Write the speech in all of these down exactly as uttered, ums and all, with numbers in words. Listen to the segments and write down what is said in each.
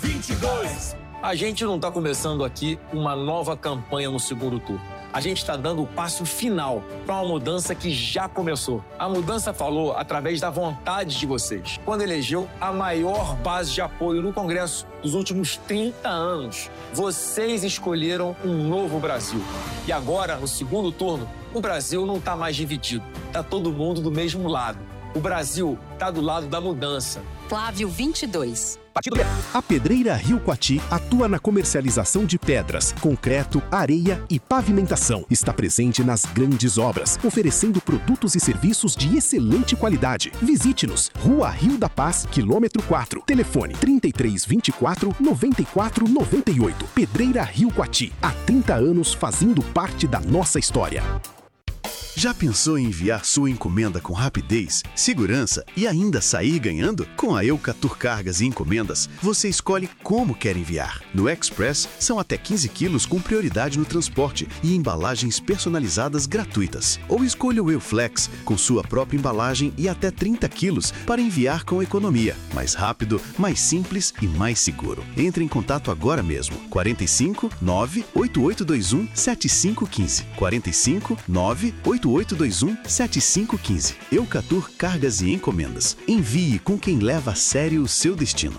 vinte e dois. A gente não está começando aqui uma nova campanha no segundo turno. A gente está dando o passo final para uma mudança que já começou. A mudança falou através da vontade de vocês, quando elegeu a maior base de apoio no Congresso dos últimos trinta anos. Vocês escolheram um novo Brasil. E agora, no segundo turno, o Brasil não está mais dividido. Está todo mundo do mesmo lado. O Brasil está do lado da mudança. Flávio vinte e dois. A Pedreira Rio Coati atua na comercialização de pedras, concreto, areia e pavimentação. Está presente nas grandes obras, oferecendo produtos e serviços de excelente qualidade. Visite-nos, Rua Rio da Paz, quilômetro quatro. Telefone trinta e três, vinte e quatro, noventa e quatro, noventa e oito. Pedreira Rio Coati, há trinta anos fazendo parte da nossa história. Já pensou em enviar sua encomenda com rapidez, segurança e ainda sair ganhando? Com a Eucatur Cargas e Encomendas, você escolhe como quer enviar. No Express, são até quinze quilos com prioridade no transporte e embalagens personalizadas gratuitas. Ou escolha o Euflex, com sua própria embalagem e até trinta quilos para enviar com economia. Mais rápido, mais simples e mais seguro. Entre em contato agora mesmo. quarenta e cinco, nove, oito oito dois um, sete cinco um cinco. quarenta e cinco, nove, oito oito dois um, sete cinco um cinco. Eucatur Cargas e Encomendas. Envie com quem leva a sério o seu destino.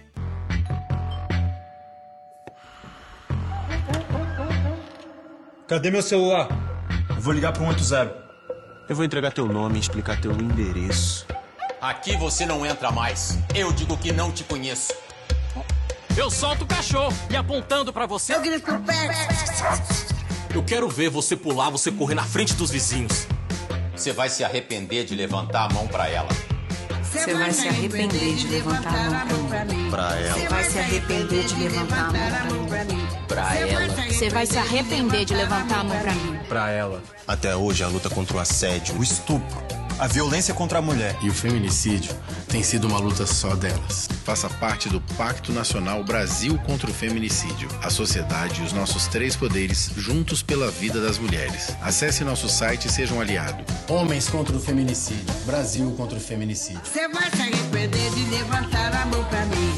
Cadê meu celular? Eu vou ligar para um oito zero. Eu vou entregar teu nome e explicar teu endereço. Aqui você não entra mais. Eu digo que não te conheço. Eu solto o cachorro e apontando pra você. Eu grito pro pé. Eu quero ver você pular, você correr na frente dos vizinhos. Você vai se arrepender de levantar a mão pra ela. Você vai se arrepender de levantar a mão pra mim. Pra ela. Você vai se arrepender de levantar a mão pra mim. Pra ela. Você vai se arrepender de levantar a mão pra mim. Pra ela. Até hoje, a luta contra o assédio, o estupro, a violência contra a mulher e o feminicídio tem sido uma luta só delas. Faça parte do Pacto Nacional Brasil contra o Feminicídio. A sociedade e os nossos três poderes juntos pela vida das mulheres. Acesse nosso site e seja um aliado. Homens contra o feminicídio. Brasil contra o feminicídio. Você vai se arrepender de levantar a mão pra mim.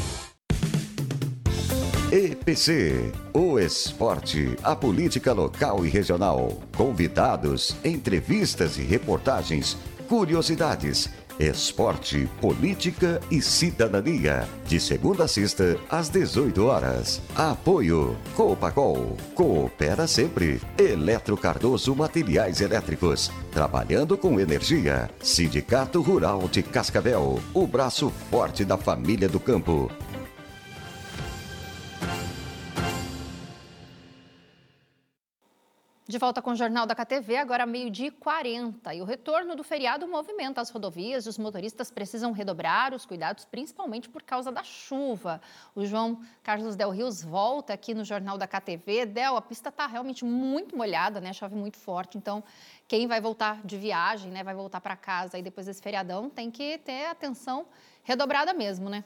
E P C, o esporte, a política local e regional, convidados, entrevistas e reportagens, curiosidades, esporte, política e cidadania, de segunda a sexta às dezoito horas. Apoio Copacol, coopera sempre. Eletro Cardoso Materiais Elétricos, trabalhando com energia. Sindicato Rural de Cascavel, o braço forte da família do campo. De volta com o Jornal da K T V, agora meio-dia e quarenta. E o retorno do feriado movimenta as rodovias e os motoristas precisam redobrar os cuidados, principalmente por causa da chuva. O João Carlos Del Rios volta aqui no Jornal da K T V. Del, a pista está realmente muito molhada, né? Chove muito forte. Então, quem vai voltar de viagem, né? Vai voltar para casa aí depois desse feriadão, tem que ter atenção redobrada mesmo, né?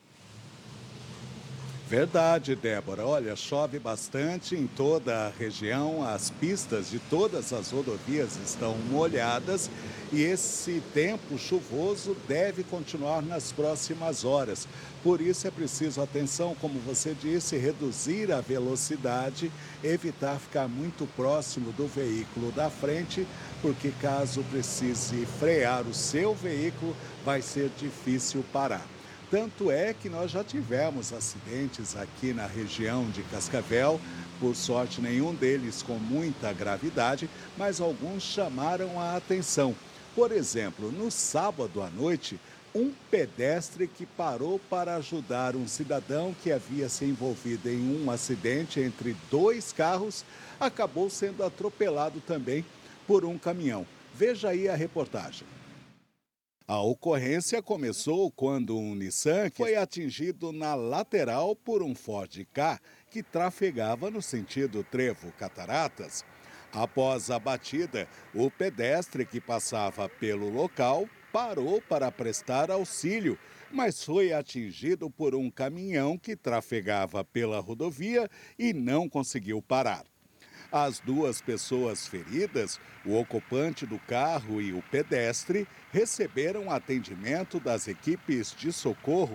Verdade, Débora. Olha, chove bastante em toda a região, as pistas de todas as rodovias estão molhadas e esse tempo chuvoso deve continuar nas próximas horas. Por isso é preciso atenção, como você disse, reduzir a velocidade, evitar ficar muito próximo do veículo da frente, porque caso precise frear o seu veículo, vai ser difícil parar. Tanto é que nós já tivemos acidentes aqui na região de Cascavel, por sorte nenhum deles com muita gravidade, mas alguns chamaram a atenção. Por exemplo, no sábado à noite, um pedestre que parou para ajudar um cidadão que havia se envolvido em um acidente entre dois carros, acabou sendo atropelado também por um caminhão. Veja aí a reportagem. A ocorrência começou quando um Nissan foi atingido na lateral por um Ford Ka que trafegava no sentido Trevo-Cataratas. Após a batida, o pedestre que passava pelo local parou para prestar auxílio, mas foi atingido por um caminhão que trafegava pela rodovia e não conseguiu parar. As duas pessoas feridas, o ocupante do carro e o pedestre, receberam atendimento das equipes de socorro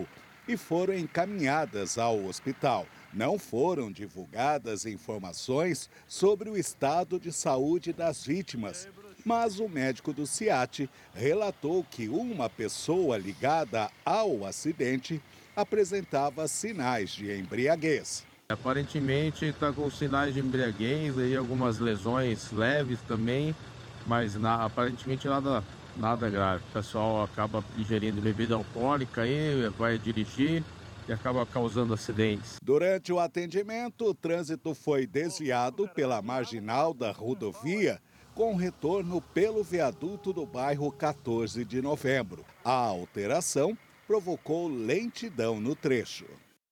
e foram encaminhadas ao hospital. Não foram divulgadas informações sobre o estado de saúde das vítimas, mas o médico do SEAT relatou que uma pessoa ligada ao acidente apresentava sinais de embriaguez. Aparentemente está com sinais de embriaguez e algumas lesões leves também, mas na, aparentemente nada, nada grave. O pessoal acaba ingerindo bebida alcoólica e vai dirigir e acaba causando acidentes. Durante o atendimento, o trânsito foi desviado pela marginal da rodovia, com retorno pelo viaduto do bairro quatorze de novembro. A alteração provocou lentidão no trecho.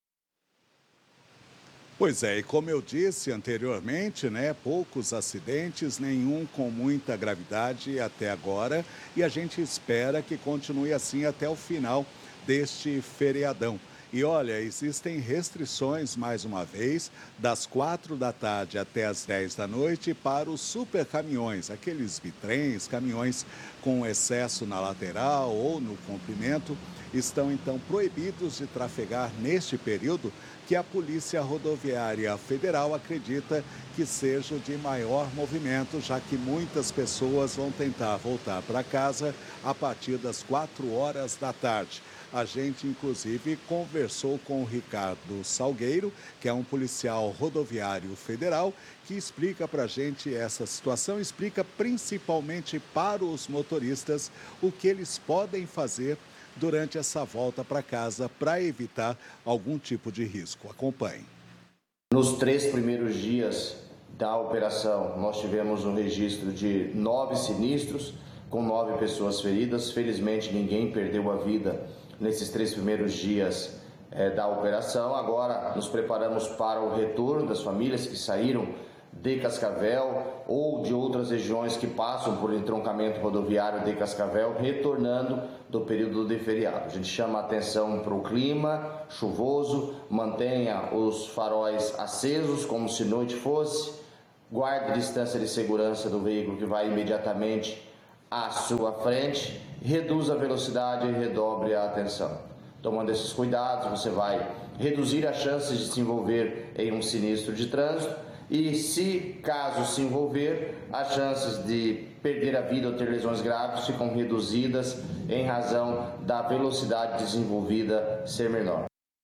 Pois é, e como eu disse anteriormente, né, poucos acidentes, nenhum com muita gravidade até agora, e a gente espera que continue assim até o final deste feriadão. E olha, existem restrições, mais uma vez, das quatro da tarde até as dez da noite para os supercaminhões, aqueles bitrens, caminhões com excesso na lateral ou no comprimento, estão então proibidos de trafegar neste período que a Polícia Rodoviária Federal acredita que seja o de maior movimento, já que muitas pessoas vão tentar voltar para casa a partir das quatro horas da tarde. A gente, inclusive, conversou com o Ricardo Salgueiro, que é um policial rodoviário federal, que explica para a gente essa situação, explica principalmente para os motoristas o que eles podem fazer durante essa volta para casa para evitar algum tipo de risco. Acompanhe. Nos três primeiros dias da operação, nós tivemos um registro de nove sinistros, com nove pessoas feridas. Felizmente, ninguém perdeu a vida nesses três primeiros dias é, da operação. Agora nos preparamos para o retorno das famílias que saíram de Cascavel ou de outras regiões que passam por entroncamento rodoviário de Cascavel, retornando do período de feriado. A gente chama a atenção para o clima chuvoso, mantenha os faróis acesos como se noite fosse, guarde a distância de segurança do veículo que vai imediatamente à sua frente, reduza a velocidade e redobre a atenção. Tomando esses cuidados, você vai reduzir as chances de se envolver em um sinistro de trânsito e, se caso se envolver, as chances de perder a vida ou ter lesões graves ficam reduzidas em razão da velocidade desenvolvida ser menor.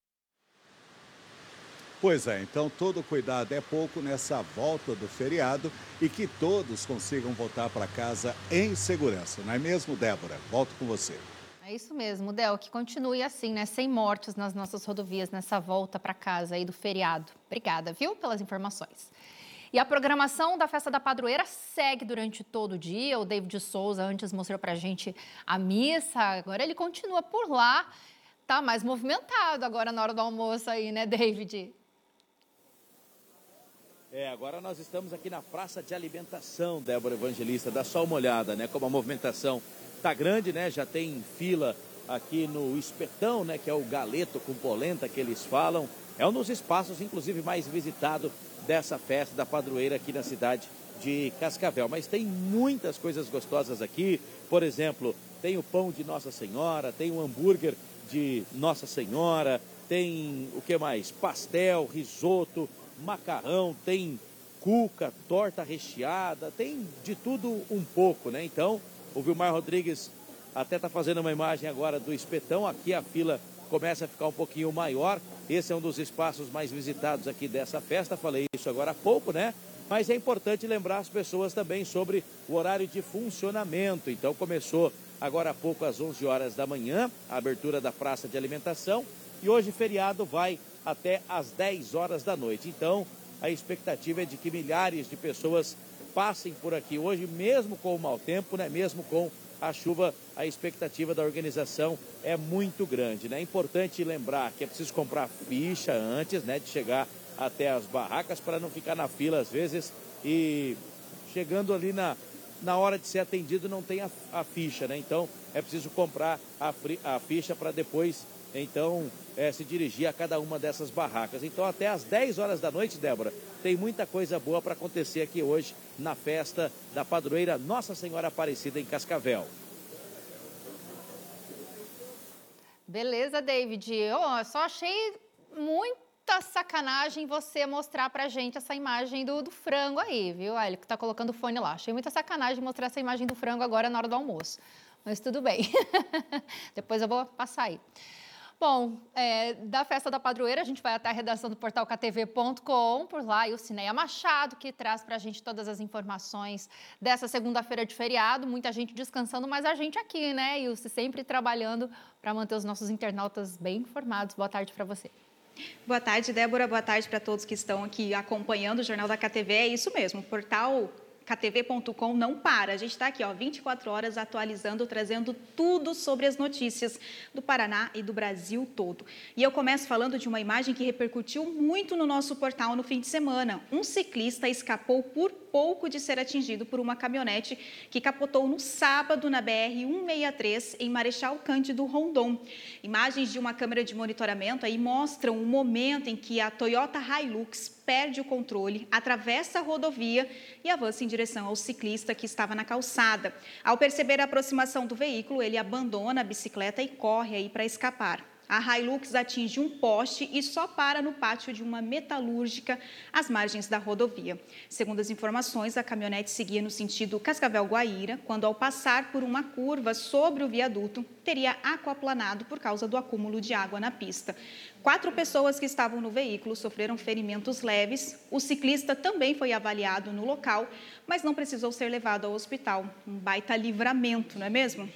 Pois é, então todo cuidado é pouco nessa volta do feriado e que todos consigam voltar para casa em segurança, não é mesmo, Débora? Volto com você. É isso mesmo, Del, que continue assim, né, sem mortos nas nossas rodovias nessa volta para casa aí do feriado. Obrigada, viu, pelas informações. E a programação da Festa da Padroeira segue durante todo o dia. O David Souza antes mostrou pra gente a missa, agora ele continua por lá. Tá mais movimentado agora na hora do almoço aí, né, David? É, agora nós estamos aqui na praça de alimentação, Débora Evangelista. Dá só uma olhada, né, como a movimentação tá grande, né? Já tem fila aqui no espetão, né, que é o galeto com polenta que eles falam. É um dos espaços, inclusive, mais visitado dessa festa da padroeira aqui na cidade de Cascavel. Mas tem muitas coisas gostosas aqui. Por exemplo, tem o pão de Nossa Senhora, tem o hambúrguer de Nossa Senhora, tem o que mais? Pastel, risoto, macarrão, tem cuca, torta recheada, tem de tudo um pouco, né? Então, o Vilmar Rodrigues até está fazendo uma imagem agora do espetão. Aqui a fila começa a ficar um pouquinho maior. Esse é um dos espaços mais visitados aqui dessa festa. Falei isso agora há pouco, né? Mas é importante lembrar as pessoas também sobre o horário de funcionamento. Então, começou agora há pouco, às onze horas da manhã, a abertura da praça de alimentação. E hoje, feriado, vai até às dez horas da noite. Então, a expectativa é de que milhares de pessoas passem por aqui hoje, mesmo com o mau tempo, né? Mesmo com a chuva, a expectativa da organização é muito grande, né? É importante lembrar que é preciso comprar ficha antes, né, de chegar até as barracas para não ficar na fila às vezes e chegando ali na, na hora de ser atendido não tem a, a ficha, né? Então é preciso comprar a, a ficha para depois então é, se dirigir a cada uma dessas barracas. Então até às dez horas da noite, Débora, tem muita coisa boa para acontecer aqui hoje na festa da padroeira Nossa Senhora Aparecida em Cascavel. Beleza, David. Oh, só achei muita sacanagem você mostrar pra gente essa imagem do, do frango aí, viu? Ah, ele que tá colocando o fone lá. Achei muita sacanagem mostrar essa imagem do frango agora na hora do almoço. Mas tudo bem. Depois eu vou passar aí. Bom, é, da Festa da Padroeira, a gente vai até a redação do portal K T V ponto com, por lá, e o Cineia Machado, que traz para a gente todas as informações dessa segunda-feira de feriado. Muita gente descansando, mas a gente aqui, né, e o sempre trabalhando para manter os nossos internautas bem informados. Boa tarde para você. Boa tarde, Débora. Boa tarde para todos que estão aqui acompanhando o Jornal da K T V. É isso mesmo, o portal K T V ponto com não para. A gente está aqui, ó, vinte e quatro horas atualizando, trazendo tudo sobre as notícias do Paraná e do Brasil todo. E eu começo falando de uma imagem que repercutiu muito no nosso portal no fim de semana. Um ciclista escapou por pouco de ser atingido por uma caminhonete que capotou no sábado na B R cento e sessenta e três em Marechal Cândido Rondon. Imagens de uma câmera de monitoramento aí mostram o momento em que a Toyota Hilux perde o controle, atravessa a rodovia e avança em direção ao ciclista que estava na calçada. Ao perceber a aproximação do veículo, ele abandona a bicicleta e corre aí para escapar. A Hilux atinge um poste e só para no pátio de uma metalúrgica às margens da rodovia. Segundo as informações, a caminhonete seguia no sentido Cascavel-Guaíra, quando ao passar por uma curva sobre o viaduto, teria aquaplanado por causa do acúmulo de água na pista. Quatro pessoas que estavam no veículo sofreram ferimentos leves. O ciclista também foi avaliado no local, mas não precisou ser levado ao hospital. Um baita livramento, não é mesmo?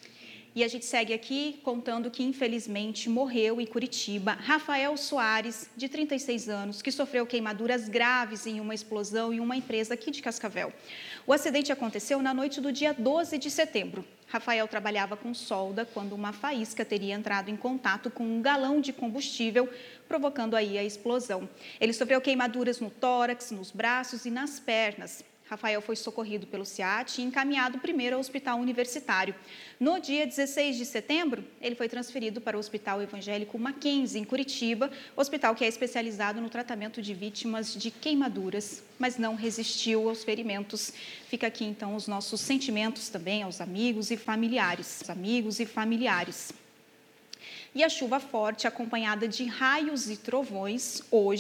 E a gente segue aqui contando que, infelizmente, morreu em Curitiba Rafael Soares, de trinta e seis anos, que sofreu queimaduras graves em uma explosão em uma empresa aqui de Cascavel. O acidente aconteceu na noite do dia doze de setembro. Rafael trabalhava com solda quando uma faísca teria entrado em contato com um galão de combustível, provocando aí a explosão. Ele sofreu queimaduras no tórax, nos braços e nas pernas. Rafael foi socorrido pelo SEAT e encaminhado primeiro ao Hospital Universitário. No dia dezesseis de setembro, ele foi transferido para o Hospital Evangélico Mackenzie, em Curitiba, hospital que é especializado no tratamento de vítimas de queimaduras, mas não resistiu aos ferimentos. Fica aqui, então, os nossos sentimentos também aos amigos e familiares. Amigos e familiares. E a chuva forte, acompanhada de raios e trovões, hoje